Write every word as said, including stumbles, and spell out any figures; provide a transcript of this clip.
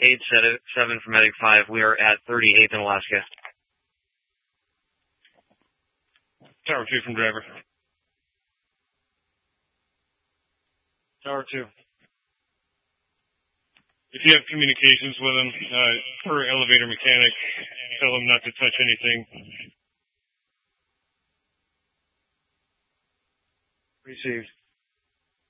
eight seven for Medic five. We are at thirty-eighth in Alaska. Tower two from driver. Tower two. If you have communications with him, uh, per elevator mechanic, tell him not to touch anything. Received.